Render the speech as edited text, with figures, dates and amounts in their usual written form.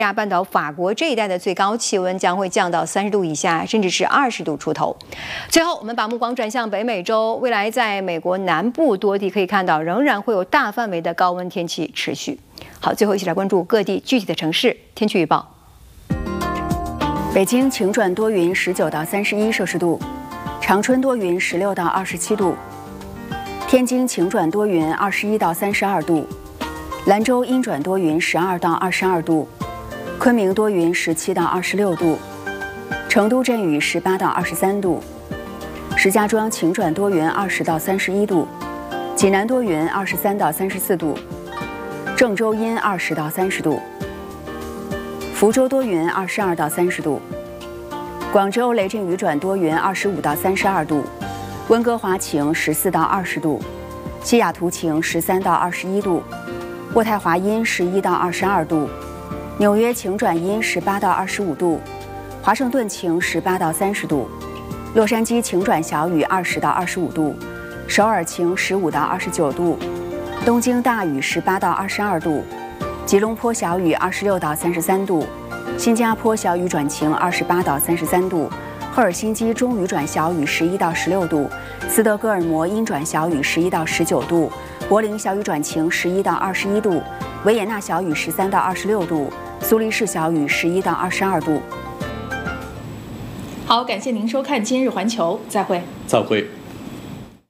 亚半岛法国这一带的最高气温将会降到30度以下，甚至是20度出头。最后，我们把目光转向北美洲，未来在美国南部多地可以看到，仍然会有大范围的高温天气持续。好，最后一起来关注各地具体的城市天气预报。 北京晴转多云，19到31摄氏度；长春多云，16到27度；天津晴转多云，21到32度；兰州阴转多云，12到22度。 昆明多云，17到26度；成都阵雨，18到23度；石家庄晴转多云，20到31度；济南多云，23到34度；郑州阴20到30度；福州多云，22到30度；广州雷阵雨转多云，25到32度；温哥华晴，14到20度；西雅图晴，13到21度；渥太华阴，11到22度。 纽约晴转阴，18到25度；华盛顿晴，18到30度；洛杉矶晴转小雨，20到25度；首尔晴，15到29度；东京大雨，18到22度；吉隆坡小雨，26到33度；新加坡小雨转晴，28到33度；赫尔辛基中雨转小雨，11到16度；斯德哥尔摩阴转小雨，11到19度；柏林小雨转晴，11到21度；维也纳小雨，13到26度。 苏黎世小雨11到22度。 好，感谢您收看今日环球，再会。 再会。